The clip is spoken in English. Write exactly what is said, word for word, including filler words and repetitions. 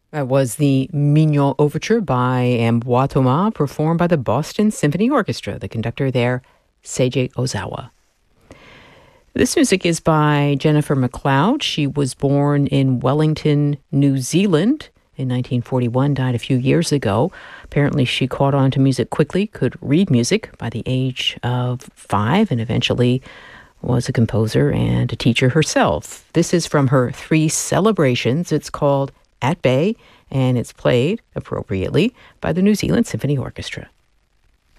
That was the Mignon Overture by Amboise Thomas, performed by the Boston Symphony Orchestra. The conductor there, Seiji Ozawa. This music is by Jennifer McLeod. She was born in Wellington, New Zealand in nineteen forty-one, died a few years ago. Apparently she caught on to music quickly, could read music by the age of five, and eventually was a composer and a teacher herself. This is from her three celebrations. It's called At Bay, and it's played appropriately by the New Zealand Symphony Orchestra.